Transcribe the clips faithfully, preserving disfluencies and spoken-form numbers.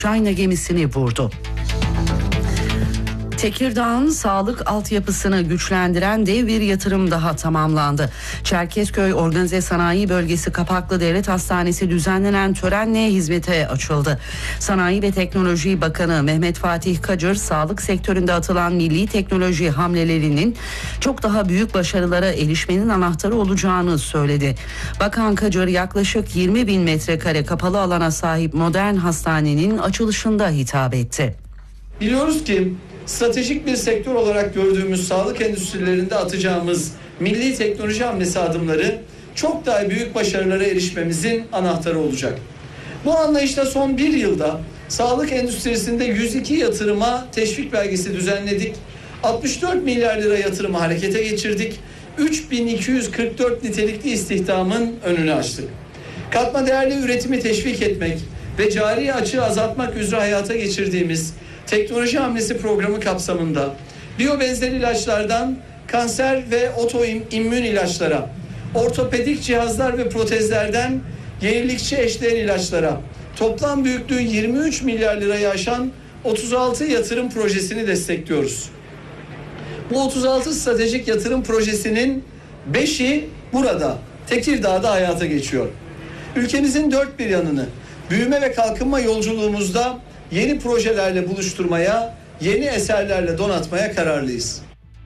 China gemisini vurdu. Tekirdağ'ın sağlık altyapısını güçlendiren dev bir yatırım daha tamamlandı. Çerkezköy Organize Sanayi Bölgesi Kapaklı Devlet Hastanesi düzenlenen törenle hizmete açıldı. Sanayi ve Teknoloji Bakanı Mehmet Fatih Kacır, sağlık sektöründe atılan milli teknoloji hamlelerinin çok daha büyük başarılara erişmenin anahtarı olacağını söyledi. Bakan Kacır, yaklaşık yirmi bin metrekare kapalı alana sahip modern hastanenin açılışında hitap etti. Biliyoruz ki stratejik bir sektör olarak gördüğümüz sağlık endüstrilerinde atacağımız milli teknoloji hamlesi adımları çok daha büyük başarılara erişmemizin anahtarı olacak. Bu anlayışla son bir yılda sağlık endüstrisinde yüz iki yatırıma teşvik belgesi düzenledik. altmış dört milyar lira yatırımı harekete geçirdik. üç bin iki yüz kırk dört nitelikli istihdamın önünü açtık. Katma değerli üretimi teşvik etmek ve cari açığı azaltmak üzere hayata geçirdiğimiz teknoloji hamlesi programı kapsamında biyobenzer ilaçlardan kanser ve otoimmün ilaçlara, ortopedik cihazlar ve protezlerden yenilikçi eşdeğer ilaçlara toplam büyüklüğü yirmi üç milyar lirayı aşan otuz altı yatırım projesini destekliyoruz. Bu otuz altı stratejik yatırım projesinin beşi burada, Tekirdağ'da hayata geçiyor. Ülkemizin dört bir yanını büyüme ve kalkınma yolculuğumuzda yeni projelerle buluşturmaya, yeni eserlerle donatmaya kararlıyız.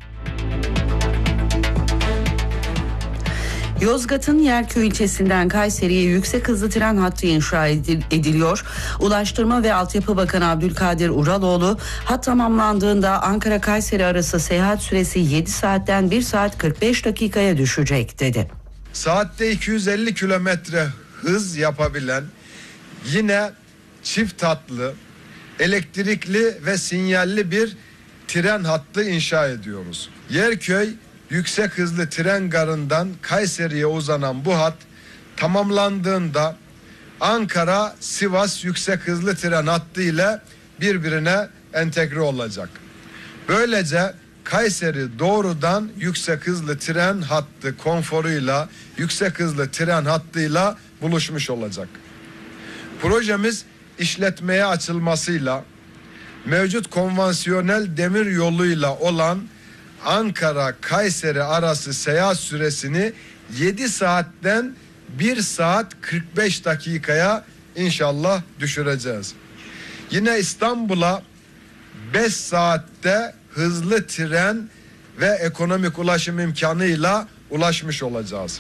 Yozgat'ın Yerköy ilçesinden Kayseri'ye yüksek hızlı tren hattı inşa ediliyor. Ulaştırma ve Altyapı Bakanı Abdülkadir Uraloğlu, hat tamamlandığında Ankara-Kayseri arası seyahat süresi yedi saatten bir saat kırk beş dakikaya düşecek dedi. Saatte iki yüz elli kilometre hız yapabilen, yine çift hatlı, elektrikli ve sinyalli bir tren hattı inşa ediyoruz. Yerköy yüksek hızlı tren garından Kayseri'ye uzanan bu hat tamamlandığında Ankara Sivas yüksek hızlı tren hattı ile birbirine entegre olacak. Böylece Kayseri doğrudan yüksek hızlı tren hattı konforuyla, yüksek hızlı tren hattıyla buluşmuş olacak. Projemiz işletmeye açılmasıyla mevcut konvansiyonel demir yoluyla olan Ankara-Kayseri arası seyahat süresini yedi saatten bir saat kırk beş dakikaya inşallah düşüreceğiz. Yine İstanbul'a beş saatte hızlı tren ve ekonomik ulaşım imkanıyla ulaşmış olacağız.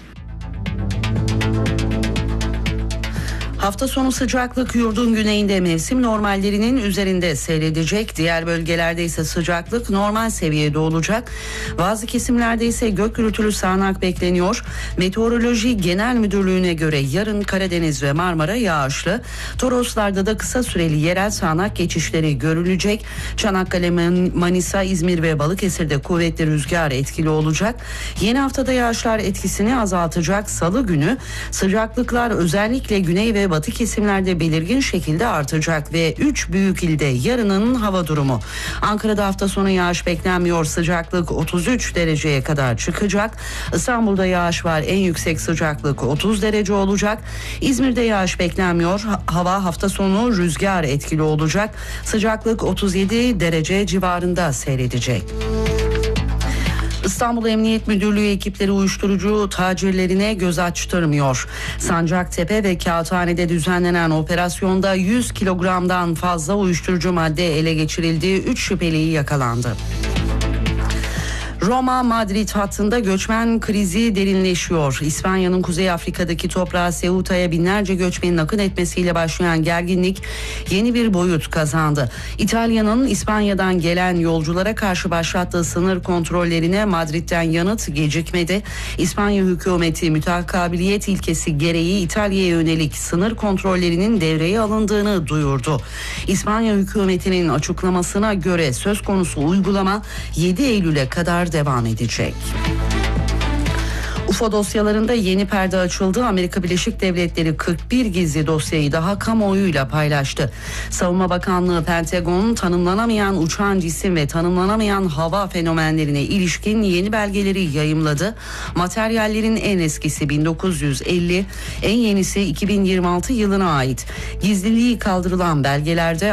Hafta sonu sıcaklık yurdun güneyinde mevsim normallerinin üzerinde seyredecek. Diğer bölgelerde ise sıcaklık normal seviyede olacak. Bazı kesimlerde ise gök gürültülü sağanak bekleniyor. Meteoroloji Genel Müdürlüğü'ne göre yarın Karadeniz ve Marmara yağışlı. Toroslarda da kısa süreli yerel sağanak geçişleri görülecek. Çanakkale, Manisa, İzmir ve Balıkesir'de kuvvetli rüzgar etkili olacak. Yeni haftada yağışlar etkisini azaltacak. Salı günü sıcaklıklar özellikle güney ve batı kesimlerde belirgin şekilde artacak ve üç büyük ilde yarının hava durumu. Ankara'da hafta sonu yağış beklenmiyor. Sıcaklık otuz üç dereceye kadar çıkacak. İstanbul'da yağış var. En yüksek sıcaklık otuz derece olacak. İzmir'de yağış beklenmiyor. Hava hafta sonu rüzgar etkili olacak. Sıcaklık otuz yedi derece civarında seyredecek. İstanbul Emniyet Müdürlüğü ekipleri uyuşturucu tacirlerine göz açtırmıyor. Sancaktepe ve Kağıthane'de düzenlenen operasyonda yüz kilogramdan fazla uyuşturucu madde ele geçirildi. üç şüpheliyi yakalandı. Roma-Madrid hattında göçmen krizi derinleşiyor. İspanya'nın Kuzey Afrika'daki toprağı Ceuta'ya binlerce göçmenin akın etmesiyle başlayan gerginlik yeni bir boyut kazandı. İtalya'nın İspanya'dan gelen yolculara karşı başlattığı sınır kontrollerine Madrid'den yanıt gecikmedi. İspanya hükümeti mütakabiliyet ilkesi gereği İtalya'ya yönelik sınır kontrollerinin devreye alındığını duyurdu. İspanya hükümetinin açıklamasına göre söz konusu uygulama yedi Eylül'e kadar devam edecek. U F O dosyalarında yeni perde açıldı. Amerika Birleşik Devletleri kırk bir gizli dosyayı daha kamuoyuyla paylaştı. Savunma Bakanlığı Pentagon tanımlanamayan uçan cisim ve tanımlanamayan hava fenomenlerine ilişkin yeni belgeleri yayımladı. Materyallerin en eskisi bin dokuz yüz elli, en yenisi iki bin yirmi altı yılına ait. Gizliliği kaldırılan belgelerde